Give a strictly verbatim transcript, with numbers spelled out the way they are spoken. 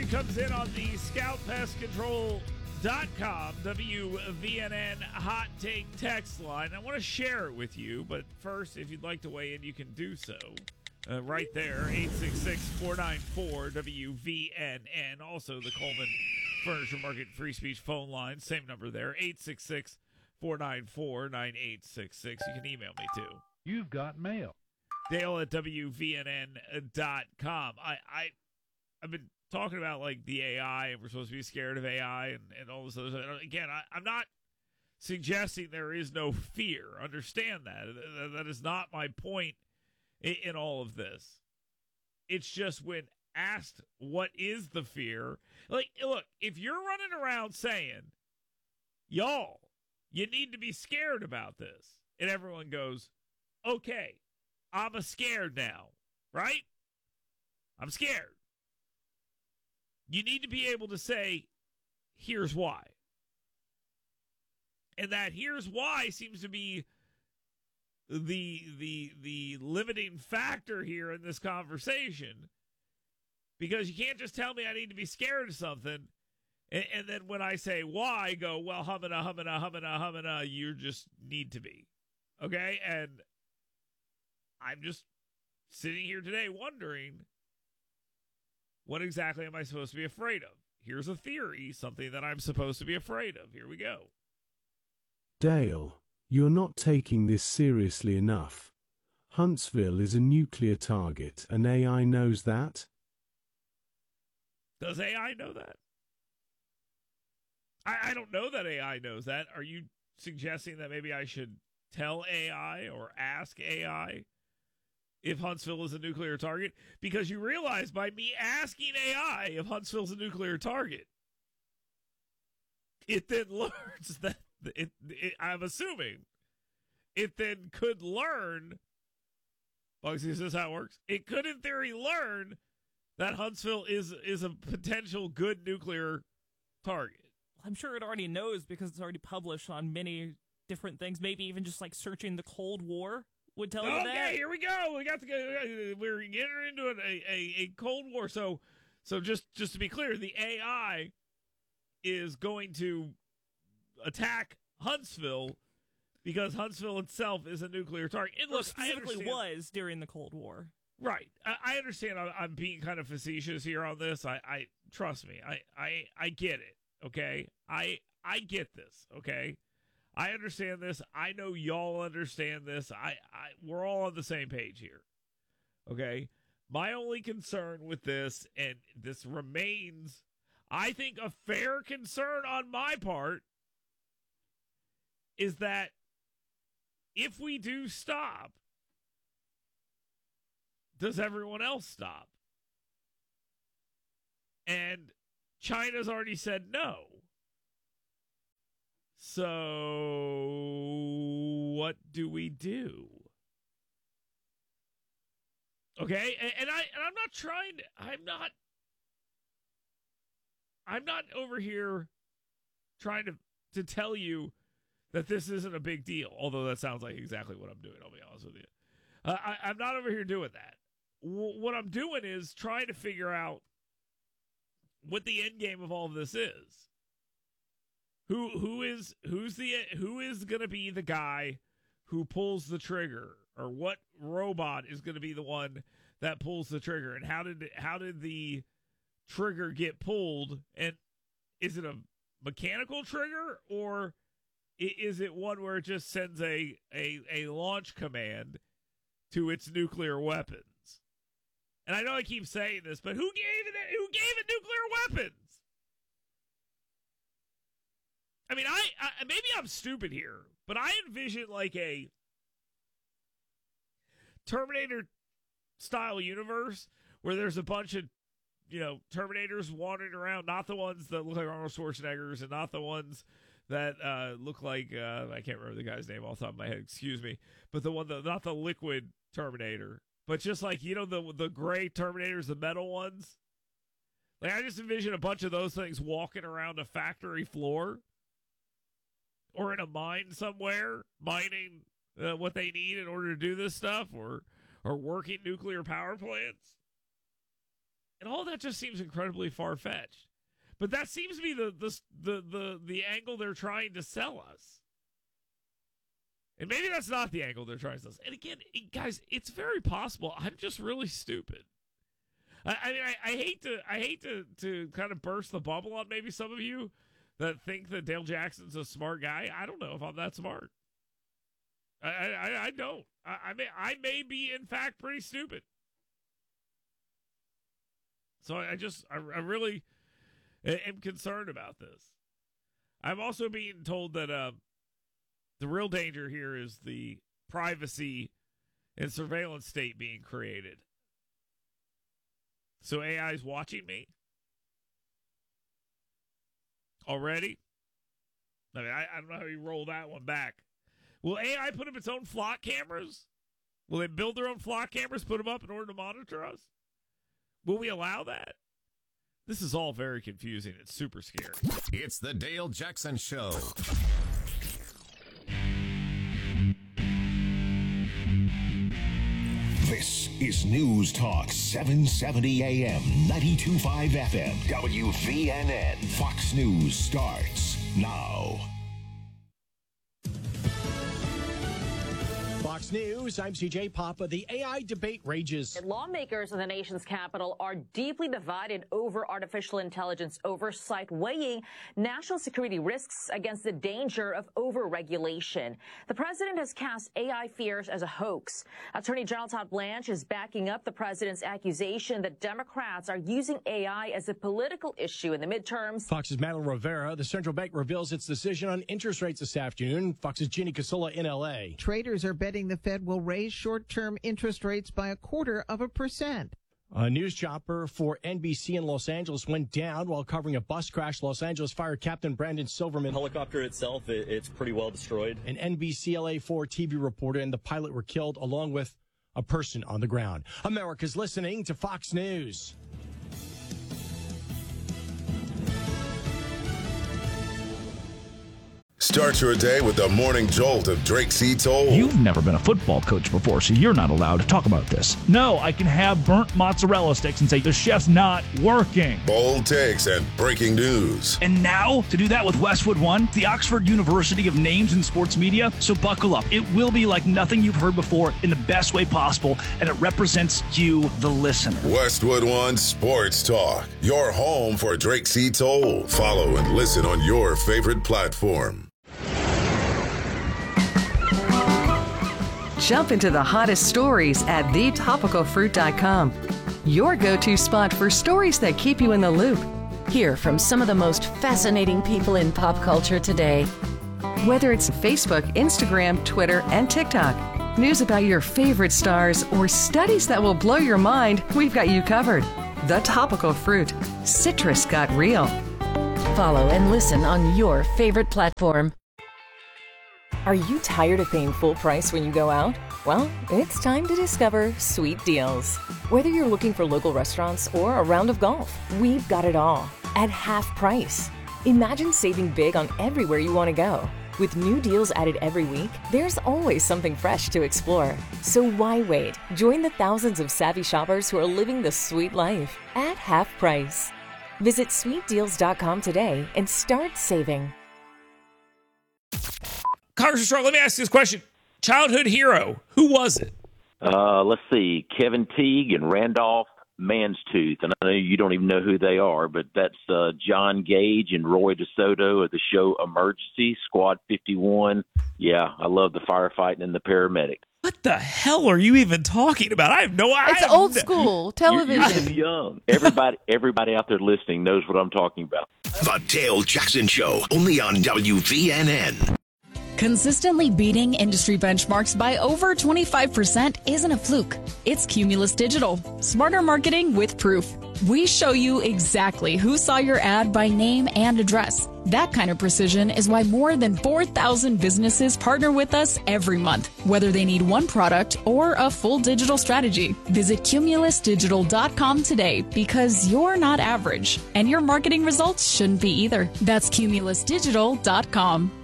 comes in on the scout pest control dot com W V N N hot take text line. I want to share it with you, but first, if you'd like to weigh in, you can do so. Uh, right there, eight six six, four nine four, W V N N. Also, the Coleman Furniture Market Free Speech phone line. Same number there, eight six six, four nine four, nine eight six six. You can email me, too. You've got mail. Dale at W V N N dot com. I, I, I've been talking about, like, the A I, and we're supposed to be scared of A I and, and all this other stuff. Again, I, I'm not suggesting there is no fear. Understand that. That is not my point in, in all of this. It's just when asked what is the fear, like, look, if you're running around saying, y'all, you need to be scared about this, and everyone goes, okay, I'm a scared now, right? I'm scared. You need to be able to say, here's why. And that here's why seems to be the the the limiting factor here in this conversation. Because you can't just tell me I need to be scared of something, and, and then when I say why, go, well, humana, humana, humana, humana, you just need to be. Okay? And I'm just sitting here today wondering, what exactly am I supposed to be afraid of? Here's a theory, something that I'm supposed to be afraid of. Here we go. Dale, you're not taking this seriously enough. Huntsville is a nuclear target, and A I knows that. Does A I know that? I, I don't know that A I knows that. Are you suggesting that maybe I should tell A I or ask A I if Huntsville is a nuclear target? Because you realize by me asking A I if Huntsville's a nuclear target, it then learns that it, it I'm assuming it then could learn, Bugsy, is this how it works? It could in theory learn that Huntsville is is a potential good nuclear target. I'm sure it already knows because it's already published on many different things. Maybe even just like searching the Cold War would tell you that. Okay, here we go. We got to go. We're getting into a, a, a Cold War. So, so just just to be clear, the A I is going to attack Huntsville because Huntsville itself is a nuclear target. It Well, looks specifically was during the Cold War. Right. I, I understand. I, I'm being kind of facetious here on this. I, I trust me. I, I, I get it. Okay. I I get this. Okay. I understand this. I know y'all understand this. I, I we're all on the same page here. Okay. My only concern with this, and this remains, I think, a fair concern on my part, is that if we do stop, does everyone else stop? And China's already said no. So what do we do? Okay, and, and I and I'm not trying to, I'm not I'm not over here trying to to tell you that this isn't a big deal, although that sounds like exactly what I'm doing, I'll be honest with you. Uh, I, I'm not over here doing that. W- what I'm doing is trying to figure out what the end game of all of this is. Who who is who's the who is going to be the guy who pulls the trigger, or what robot is going to be the one that pulls the trigger, and how did how did the trigger get pulled, and is it a mechanical trigger, or is it one where it just sends a a, a launch command to its nuclear weapons? And I know I keep saying this, but who gave it who gave it nuclear weapons? I mean, I, I maybe I'm stupid here, but I envision like a Terminator-style universe where there's a bunch of, you know, Terminators wandering around, not the ones that look like Arnold Schwarzeneggers and not the ones that uh, look like, uh, I can't remember the guy's name off the top of my head, excuse me, but the one, that, not the liquid Terminator, but just like, you know, the the gray Terminators, the metal ones. Like, I just envision a bunch of those things walking around a factory floor or in a mine somewhere, mining uh, what they need in order to do this stuff, or or working nuclear power plants. And all that just seems incredibly far-fetched. But that seems to be the the the the, the angle they're trying to sell us. And maybe that's not the angle they're trying to sell us. And again, it, guys, it's very possible I'm just really stupid. I, I mean, I, I hate to I hate to, to kind of burst the bubble on maybe some of you that think that Dale Jackson's a smart guy. I don't know if I'm that smart. I I, I don't. I, I may I may be in fact pretty stupid. So I just I, I really am concerned about this. I'm also being told that uh, the real danger here is the privacy and surveillance state being created. So A I is watching me already. I mean, I, I don't know how you roll that one back. Will A I put up its own flock cameras? Will they build their own flock cameras, put them up in order to monitor us? Will we allow that? This is all very confusing. It's super scary. It's the Dale Jackson Show. This is News Talk seven seventy A M, ninety-two point five F M, W V N N. Fox News starts now. Fox News, I'm C J Papa. The A I debate rages. Lawmakers in the nation's capital are deeply divided over artificial intelligence oversight, weighing national security risks against the danger of overregulation. The president has cast A I fears as a hoax. Attorney General Todd Blanche is backing up the president's accusation that Democrats are using A I as a political issue in the midterms. Fox's Madeline Rivera. The central bank reveals its decision on interest rates this afternoon. Fox's Ginny Casola in L A. Traders are betting the Fed will raise short-term interest rates by a quarter of a percent. A news chopper for N B C in Los Angeles went down while covering a bus crash. Los Angeles Fire Captain Brandon Silverman. The helicopter itself, it, it's pretty well destroyed. An N B C L A four T V reporter and the pilot were killed along with a person on the ground. America's listening to Fox News. Start your day with the morning jolt of Drake C. Toll. You've never been a football coach before, so you're not allowed to talk about this. No, I can have burnt mozzarella sticks and say the chef's not working. Bold takes and breaking news. And now, to do that with Westwood One, the Oxford University of Names in Sports Media. So buckle up. It will be like nothing you've heard before in the best way possible, and it represents you, the listener. Westwood One Sports Talk, your home for Drake C. Toll. Follow and listen on your favorite platform. Jump into the hottest stories at the topical fruit dot com. Your go-to spot for stories that keep you in the loop. Hear from some of the most fascinating people in pop culture today. Whether it's Facebook, Instagram, Twitter, and TikTok, news about your favorite stars, or studies that will blow your mind, we've got you covered. The Topical Fruit. Citrus got real. Follow and listen on your favorite platform. Are you tired of paying full price when you go out? Well, it's time to discover Sweet Deals. Whether you're looking for local restaurants or a round of golf, we've got it all at half price. Imagine saving big on everywhere you want to go. With new deals added every week, there's always something fresh to explore. So why wait? Join the thousands of savvy shoppers who are living the sweet life at half price. Visit sweet deals dot com today and start saving. Congressman Strong, let me ask you this question. Childhood hero, who was it? Uh, let's see, Kevin Teague and Randolph Manstooth. And I know you don't even know who they are, but that's uh, John Gage and Roy DeSoto of the show Emergency, Squad fifty-one. Yeah, I love the firefighting and the paramedic. What the hell are you even talking about? I have no idea. It's old school television. You're, you're young. Everybody, everybody out there listening knows what I'm talking about. The Dale Jackson Show, only on W V N N. Consistently beating industry benchmarks by over twenty-five percent isn't a fluke. It's Cumulus Digital. Smarter marketing with proof. We show you exactly who saw your ad by name and address. That kind of precision is why more than four thousand businesses partner with us every month, whether they need one product or a full digital strategy. Visit cumulus digital dot com today because you're not average, and your marketing results shouldn't be either. That's cumulus digital dot com.